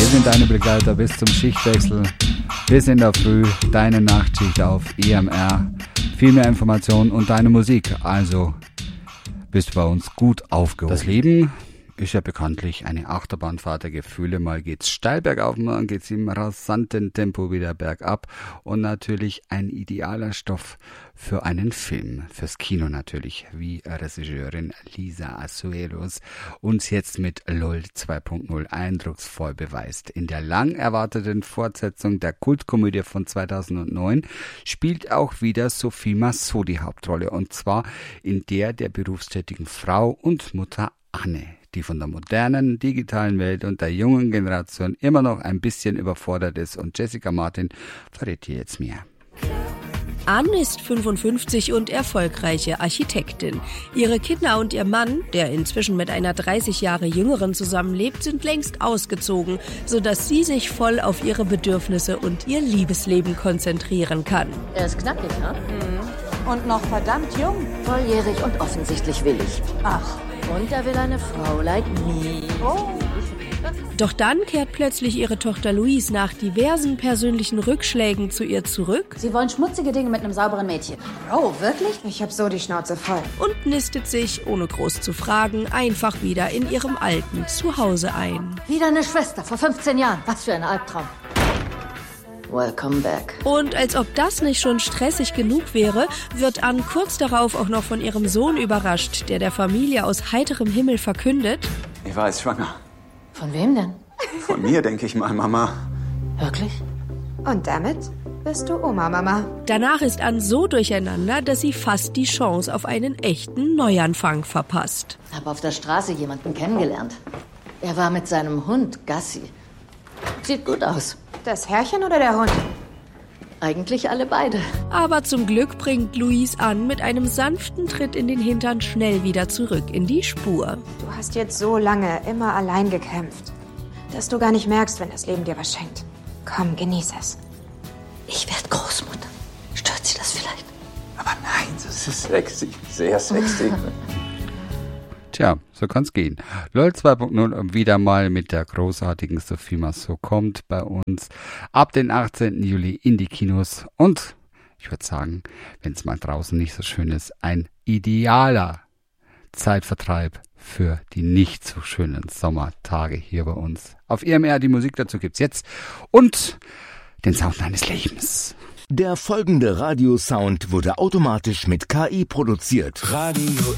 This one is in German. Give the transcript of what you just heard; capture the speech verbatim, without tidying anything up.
sind deine Begleiter bis zum Schichtwechsel. Bis in der Früh, deine Nachtschicht auf E M R. Viel mehr Informationen und deine Musik. Also bist du bei uns gut aufgehoben. Das Leben ist ja bekanntlich eine Achterbahnfahrt der Gefühle. Mal geht's steil bergauf, mal geht's im rasanten Tempo wieder bergab. Und natürlich ein idealer Stoff für einen Film, fürs Kino natürlich, wie Regisseurin Lisa Azuelos uns jetzt mit LOL zwei Punkt null eindrucksvoll beweist. In der lang erwarteten Fortsetzung der Kultkomödie von zweitausendneun spielt auch wieder Sophie Marceau die Hauptrolle, und zwar in der der berufstätigen Frau und Mutter Anne, die von der modernen, digitalen Welt und der jungen Generation immer noch ein bisschen überfordert ist. Und Jessica Martin verrät dir jetzt mehr. Anne ist fünfundfünfzig und erfolgreiche Architektin. Ihre Kinder und ihr Mann, der inzwischen mit einer dreißig Jahre jüngeren zusammenlebt, sind längst ausgezogen, sodass sie sich voll auf ihre Bedürfnisse und ihr Liebesleben konzentrieren kann. Er ist knackig, ne? Mhm. Und noch verdammt jung. Volljährig und offensichtlich willig. Ach. Und er will eine Frau like me. Oh. Doch dann kehrt plötzlich ihre Tochter Louise nach diversen persönlichen Rückschlägen zu ihr zurück. Sie wollen schmutzige Dinge mit einem sauberen Mädchen. Oh, wirklich? Ich hab so die Schnauze voll. Und nistet sich, ohne groß zu fragen, einfach wieder in ihrem alten Zuhause ein. Wieder eine Schwester, vor fünfzehn Jahren. Was für ein Albtraum. Welcome back. Und als ob das nicht schon stressig genug wäre, wird Anne kurz darauf auch noch von ihrem Sohn überrascht, der der Familie aus heiterem Himmel verkündet: Ich war jetzt schwanger. Von wem denn? Von mir, denke ich mal, Mama. Wirklich? Und damit bist du Oma, Mama. Danach ist Anne so durcheinander, dass sie fast die Chance auf einen echten Neuanfang verpasst. Hab auf der Straße jemanden kennengelernt. Er war mit seinem Hund Gassi. Sieht gut aus. Das Herrchen oder der Hund? Eigentlich alle beide. Aber zum Glück bringt Louise Anne mit einem sanften Tritt in den Hintern schnell wieder zurück in die Spur. Du hast jetzt so lange immer allein gekämpft, dass du gar nicht merkst, wenn das Leben dir was schenkt. Komm, genieß es. Ich werde Großmutter. Stört Sie das vielleicht? Aber nein, das ist sexy. Sehr sexy. Tja, so kann's gehen. LOL zwei Punkt null wieder mal mit der großartigen Sophie Marceau kommt bei uns ab den achtzehnten Juli in die Kinos. Und ich würde sagen, wenn es mal draußen nicht so schön ist, ein idealer Zeitvertreib für die nicht so schönen Sommertage hier bei uns. Auf E M R, die Musik dazu gibt's jetzt und den Sound deines Lebens. Der folgende Radiosound wurde automatisch mit K I produziert. Radio